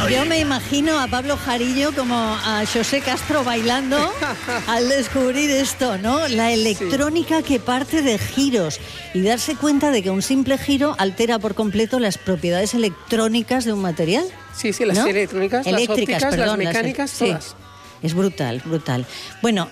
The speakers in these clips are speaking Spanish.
Yo me imagino a Pablo Jarillo como a José Castro bailando al descubrir esto, ¿no? La electrónica que parte de giros y darse cuenta de que un simple giro altera por completo las propiedades electrónicas de un material. Sí, las electrónicas, las ópticas, las mecánicas, todas. Sí. Es brutal, brutal. Bueno,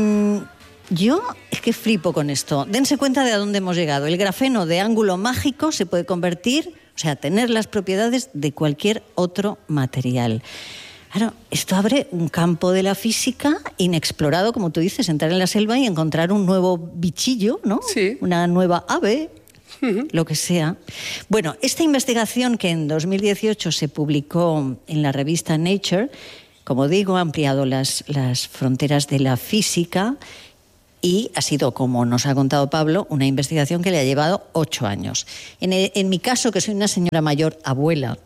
yo es que flipo con esto. Dense cuenta de a dónde hemos llegado. El grafeno de ángulo mágico se puede convertir, o sea, tener las propiedades de cualquier otro material. Claro, esto abre un campo de la física inexplorado, como tú dices, entrar en la selva y encontrar un nuevo bichillo, ¿no? Sí. Una nueva ave, lo que sea. Bueno, esta investigación que en 2018 se publicó en la revista Nature, como digo, ha ampliado las fronteras de la física y ha sido, como nos ha contado Pablo, una investigación que le ha llevado 8 años. En mi caso, que soy una señora mayor, abuela,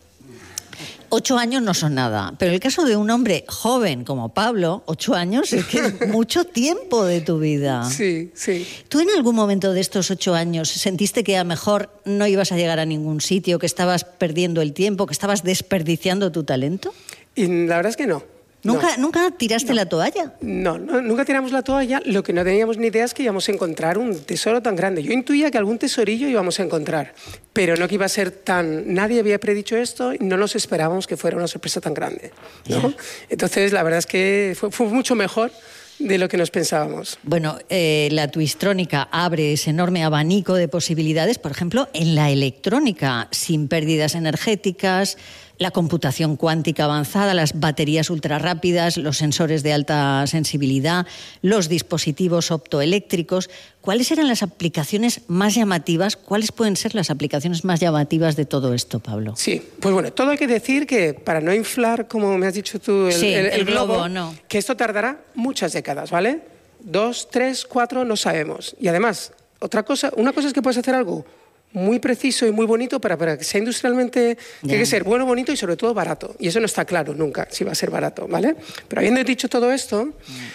8 años no son nada. Pero en el caso de un hombre joven como Pablo, 8 años es que es mucho tiempo de tu vida. Sí, sí. ¿Tú en algún momento de estos 8 años sentiste que a lo mejor no ibas a llegar a ningún sitio, que estabas perdiendo el tiempo, que estabas desperdiciando tu talento? Y la verdad es que no. ¿Nunca tiraste la toalla? No, nunca tiramos la toalla. Lo que no teníamos ni idea es que íbamos a encontrar un tesoro tan grande. Yo intuía que algún tesorillo íbamos a encontrar, pero no que iba a ser tan... Nadie había predicho esto y no nos esperábamos que fuera una sorpresa tan grande, ¿no? Entonces, la verdad es que fue mucho mejor de lo que nos pensábamos. Bueno, la twistrónica abre ese enorme abanico de posibilidades, por ejemplo, en la electrónica, sin pérdidas energéticas, la computación cuántica avanzada, las baterías ultrarrápidas, los sensores de alta sensibilidad, los dispositivos optoeléctricos. ¿Cuáles eran las aplicaciones más llamativas? ¿Cuáles pueden ser las aplicaciones más llamativas de todo esto, Pablo? Sí, pues bueno, todo hay que decir que para no inflar, como me has dicho tú, el globo, no. Que esto tardará muchas décadas, ¿vale? 2, 3, 4, no sabemos. Y además, una cosa es que puedes hacer algo muy preciso y muy bonito para que sea industrialmente, tiene que ser bueno, bonito y sobre todo barato. Y eso no está claro nunca, si va a ser barato, ¿vale? Pero habiendo dicho todo esto,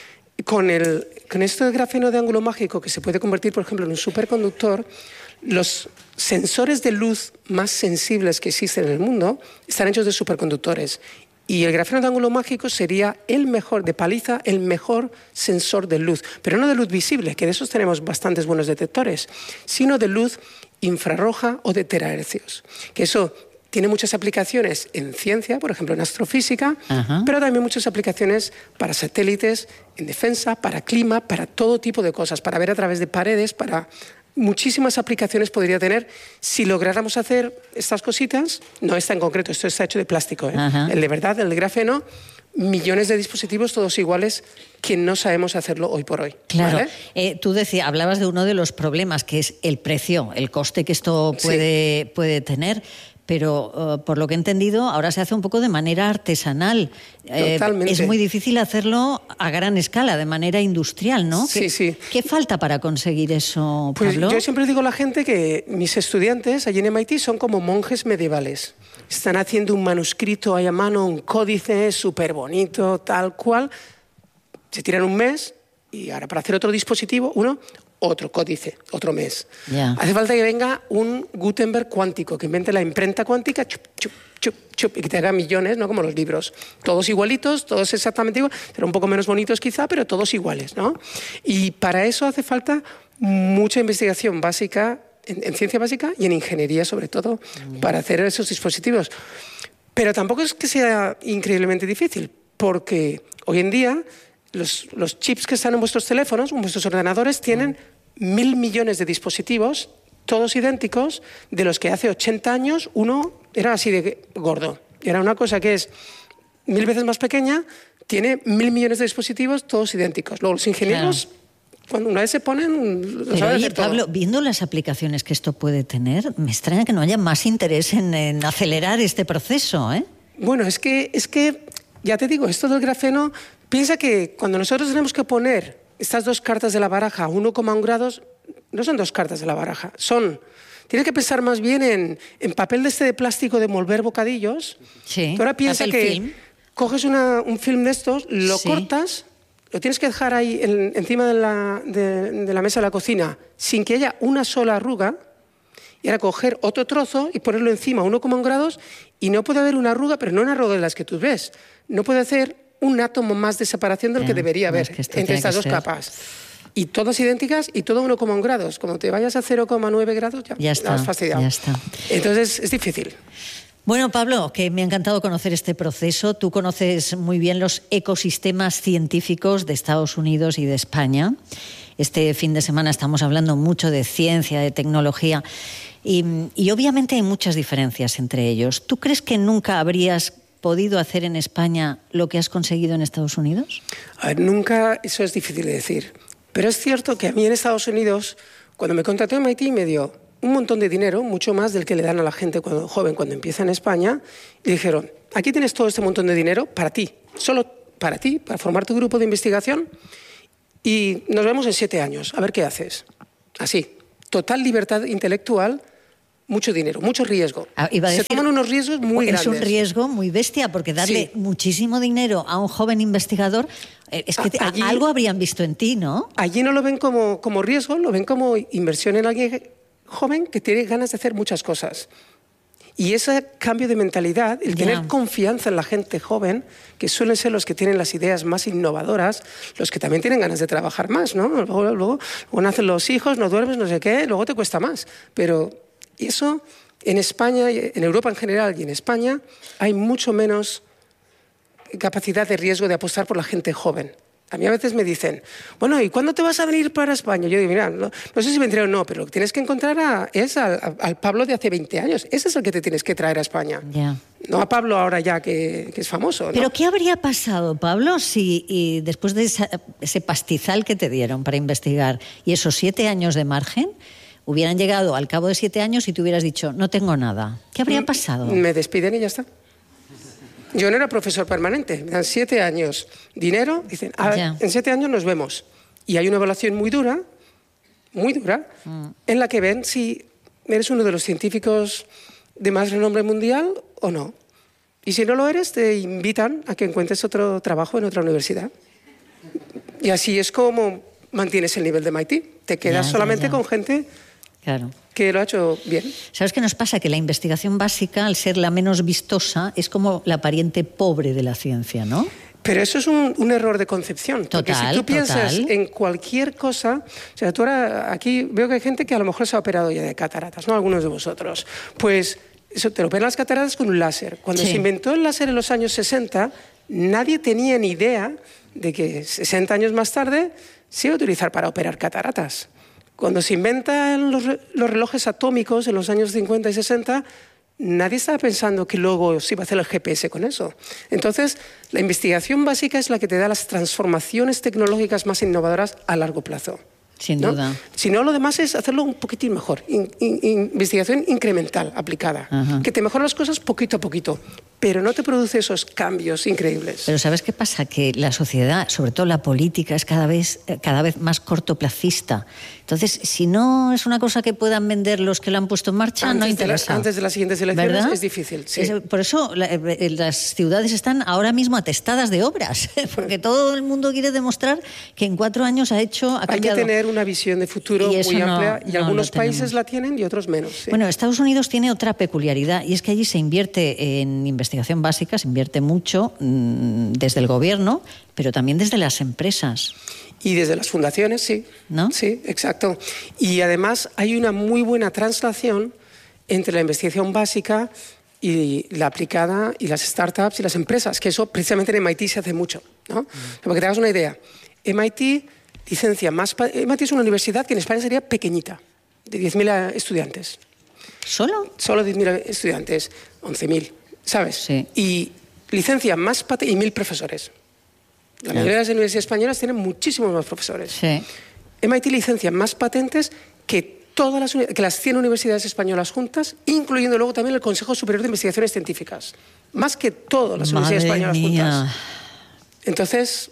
con esto de grafeno de ángulo mágico que se puede convertir, por ejemplo, en un superconductor, los sensores de luz más sensibles que existen en el mundo están hechos de superconductores. Y el grafeno de ángulo mágico sería el mejor, de paliza, el mejor sensor de luz. Pero no de luz visible, que de esos tenemos bastantes buenos detectores, sino de luz infrarroja o de terahercios. Que eso tiene muchas aplicaciones en ciencia, por ejemplo en astrofísica, pero también muchas aplicaciones para satélites, en defensa, para clima, para todo tipo de cosas, para ver a través de paredes, para... Muchísimas aplicaciones podría tener si lográramos hacer estas cositas. No esta en concreto, esto está hecho de plástico, ¿eh? El de verdad, el de grafeno, millones de dispositivos todos iguales que no sabemos hacerlo hoy por hoy. Claro. ¿Vale? Tú hablabas de uno de los problemas, que es el precio, el coste que esto puede tener. Pero por lo que he entendido, ahora se hace un poco de manera artesanal. Totalmente. Es muy difícil hacerlo a gran escala, de manera industrial, ¿no? Sí. ¿Qué falta para conseguir eso, Pablo? Pues yo siempre digo a la gente que mis estudiantes allí en MIT son como monjes medievales. Están haciendo un manuscrito ahí a mano, un códice súper bonito, tal cual. Se tiran un mes y ahora para hacer otro dispositivo, otro códice, otro mes. Hace falta que venga un Gutenberg cuántico, que invente la imprenta cuántica, y que te haga millones, no como los libros. Todos igualitos, todos exactamente iguales, pero un poco menos bonitos quizá, pero todos iguales, ¿no? Y para eso hace falta mucha investigación básica, en ciencia básica y en ingeniería sobre todo, para hacer esos dispositivos. Pero tampoco es que sea increíblemente difícil, porque hoy en día los chips que están en vuestros teléfonos, en vuestros ordenadores, tienen 1.000 millones de dispositivos, todos idénticos, de los que hace 80 años uno era así de gordo. Era una cosa que es 1000 veces más pequeña, tiene 1.000 millones de dispositivos, todos idénticos. Luego los ingenieros, cuando una vez se ponen... Pero oye, Pablo, viendo las aplicaciones que esto puede tener, me extraña que no haya más interés en acelerar este proceso, ¿eh? Bueno, es que, ya te digo, esto del grafeno, piensa que cuando nosotros tenemos que poner estas dos cartas de la baraja a 1,1 grados, no son dos cartas de la baraja, tienes que pensar más bien en papel de plástico de envolver bocadillos. Sí, ahora piensa que film. Coges un film de estos, lo cortas, lo tienes que dejar ahí encima de la mesa de la cocina sin que haya una sola arruga, y ahora coger otro trozo y ponerlo encima a 1,1 grados Y no puede haber una arruga, pero no una arruga de las que tú ves. No puede hacer un átomo más de separación del que debería haber entre estas dos capas. Y todas idénticas y todo 1,1 grados. Como te vayas a 0,9 grados, ya está, has fastidiado. Ya está. Entonces es difícil. Bueno, Pablo, que me ha encantado conocer este proceso. Tú conoces muy bien los ecosistemas científicos de Estados Unidos y de España. Este fin de semana estamos hablando mucho de ciencia, de tecnología, y obviamente hay muchas diferencias entre ellos. ¿Tú crees que nunca habrías podido hacer en España lo que has conseguido en Estados Unidos? A ver, nunca, eso es difícil de decir. Pero es cierto que a mí en Estados Unidos, cuando me contrató MIT, me dio un montón de dinero, mucho más del que le dan a la gente joven cuando empieza en España, y dijeron, aquí tienes todo este montón de dinero para ti, solo para ti, para formar tu grupo de investigación, y nos vemos en 7 años, a ver qué haces. Así, total libertad intelectual, mucho dinero, mucho riesgo. Se toman unos riesgos muy grandes. Es un riesgo muy bestia, porque darle muchísimo dinero a un joven investigador, es que allí, algo habrían visto en ti, ¿no? Allí no lo ven como riesgo, lo ven como inversión en alguien joven que tiene ganas de hacer muchas cosas. Y ese cambio de mentalidad, el tener confianza en la gente joven, que suelen ser los que tienen las ideas más innovadoras, los que también tienen ganas de trabajar más, ¿no? Luego nacen los hijos, no duermes, no sé qué, luego te cuesta más. Pero eso en España, en Europa en general y en España, hay mucho menos capacidad de riesgo de apostar por la gente joven. A mí a veces me dicen, bueno, ¿y cuándo te vas a venir para España? Yo digo, mira, no sé si vendré o no, pero lo que tienes que encontrar es al Pablo de hace 20 años. Ese es el que te tienes que traer a España. No a Pablo ahora ya que es famoso, ¿no? ¿Pero qué habría pasado, Pablo, si después de ese pastizal que te dieron para investigar y esos 7 años de margen, hubieran llegado al cabo de 7 años y tú hubieras dicho, no tengo nada? ¿Qué habría pasado? Me despiden y ya está. Yo no era profesor permanente, me dan 7 años, dinero, dicen, en 7 años nos vemos. Y hay una evaluación muy dura, en la que ven si eres uno de los científicos de más renombre mundial o no. Y si no lo eres, te invitan a que encuentres otro trabajo en otra universidad. Y así es como mantienes el nivel de MIT. Te quedas solamente con gente que lo ha hecho bien. ¿Sabes qué nos pasa? Que la investigación básica, al ser la menos vistosa, es como la pariente pobre de la ciencia, ¿no? Pero eso es un error de concepción. Porque si tú piensas en cualquier cosa... O sea, tú ahora aquí veo que hay gente que a lo mejor se ha operado ya de cataratas, ¿no? Algunos de vosotros. Pues eso, te lo operan las cataratas con un láser. Cuando se inventó el láser en los años 60, nadie tenía ni idea de que 60 años más tarde se iba a utilizar para operar cataratas. Cuando se inventan los relojes atómicos en los años 50 y 60, nadie estaba pensando que luego se iba a hacer el GPS con eso. Entonces, la investigación básica es la que te da las transformaciones tecnológicas más innovadoras a largo plazo. Sin duda. Si no, lo demás es hacerlo un poquitín mejor. Investigación incremental, aplicada. Que te mejora las cosas poquito a poquito, pero no te produce esos cambios increíbles. Pero ¿sabes qué pasa? Que la sociedad, sobre todo la política, es cada vez más cortoplacista. Entonces, si no es una cosa que puedan vender los que la han puesto en marcha, no interesa. Antes de las siguientes elecciones, ¿verdad? Es difícil. Sí. Por eso las ciudades están ahora mismo atestadas de obras, porque todo el mundo quiere demostrar que en 4 años ha cambiado. Hay que tener una visión de futuro muy amplia, y algunos países la tienen y otros menos. Sí. Bueno, Estados Unidos tiene otra peculiaridad, y es que allí se invierte en investigación básica, se invierte mucho desde el gobierno, pero también desde las empresas. Y desde las fundaciones, sí. ¿No? Sí, exacto. Y además hay una muy buena translación entre la investigación básica y la aplicada y las startups y las empresas, que eso precisamente en MIT se hace mucho, ¿no? Para que te hagas una idea, MIT licencia más... MIT es una universidad que en España sería pequeñita, de 10.000 estudiantes. ¿Solo? Solo 10.000 estudiantes, 11.000, ¿sabes? Sí. Y licencia más patentes y 1.000 profesores. La mayoría de las universidades españolas tienen muchísimos más profesores. Sí. MIT licencia más patentes que las 100 universidades españolas juntas, incluyendo luego también el Consejo Superior de Investigaciones Científicas. Más que todas las universidades españolas juntas. Entonces...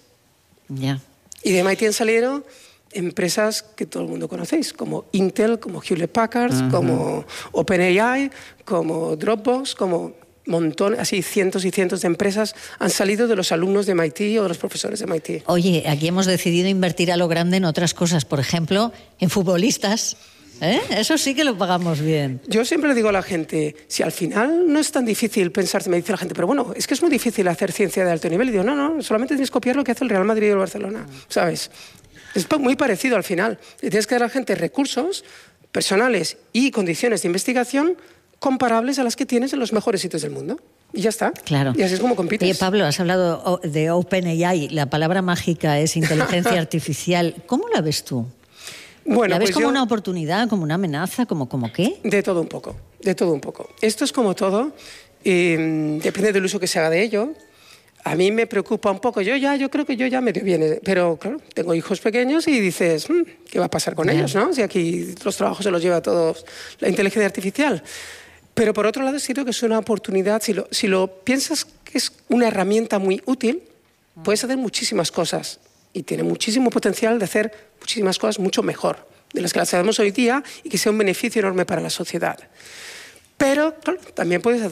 Y de MIT han salido empresas que todo el mundo conocéis, como Intel, como Hewlett Packard, como OpenAI, como Dropbox, como montón, así cientos y cientos de empresas han salido de los alumnos de MIT o de los profesores de MIT. Oye, aquí hemos decidido invertir a lo grande en otras cosas, por ejemplo, en futbolistas. Eso sí que lo pagamos bien. Yo siempre le digo a la gente, si al final no es tan difícil pensar, me dice la gente, pero bueno, es que es muy difícil hacer ciencia de alto nivel. Y digo, no, solamente tienes que copiar lo que hace el Real Madrid y el Barcelona, ¿sabes? Es muy parecido al final. Y tienes que dar a la gente recursos personales y condiciones de investigación comparables a las que tienes en los mejores sitios del mundo. Y ya está. Claro. Y así es como compites. Oye, Pablo, has hablado de OpenAI. La palabra mágica es inteligencia artificial. ¿Cómo la ves tú? Bueno, ¿La ves pues como una oportunidad, como una amenaza, como qué? De todo un poco, de todo un poco. Esto es como todo, depende del uso que se haga de ello. A mí me preocupa un poco, yo creo que yo ya medio bien, pero claro, tengo hijos pequeños y dices, ¿qué va a pasar con ellos, no? Si aquí los trabajos se los lleva todos la inteligencia artificial. Pero por otro lado, siento que es una oportunidad, si lo piensas que es una herramienta muy útil, puedes hacer muchísimas cosas. Y tiene muchísimo potencial de hacer muchísimas cosas mucho mejor de las que las hacemos hoy día y que sea un beneficio enorme para la sociedad. Pero claro, también puedes hacer